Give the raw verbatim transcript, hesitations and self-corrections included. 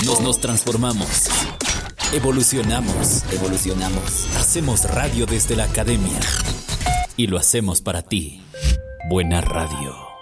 Nos, nos transformamos. Evolucionamos. Evolucionamos. Hacemos radio desde la academia. Y lo hacemos para ti. Buena radio.